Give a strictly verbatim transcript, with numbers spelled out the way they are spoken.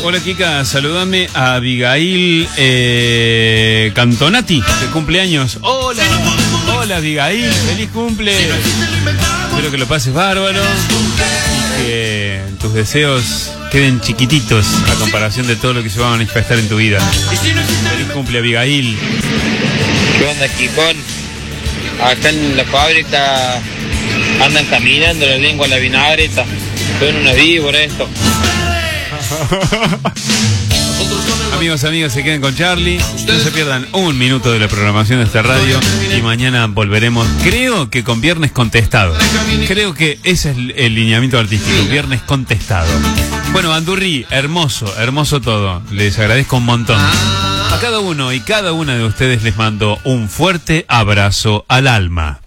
Hola Kika, saludame a Abigail eh, Cantonati, de cumpleaños. Hola, hola Abigail, feliz cumple. Espero que lo pases bárbaro y que tus deseos queden chiquititos a comparación de todo lo que se va a manifestar en tu vida. Feliz cumple Abigail. ¿Qué onda, Kikón? Acá en la fábrica andan caminando la lengua a la vinagreta. Son unas víboras esto. Amigos, amigas, se queden con Charlie. No se pierdan un minuto de la programación de esta radio. Y mañana volveremos, creo que con Viernes Contestado. Creo que ese es el lineamiento artístico, Viernes Contestado. Bueno, Bandurri, hermoso, hermoso todo. Les agradezco un montón. A cada uno y cada una de ustedes les mando un fuerte abrazo al alma.